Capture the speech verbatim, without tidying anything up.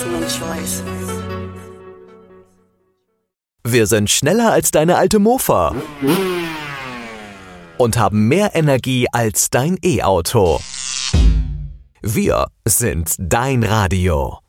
excellent choice. Wir sind schneller als deine alte Mofa und haben mehr Energie als dein E-Auto. Wir sind dein Radio.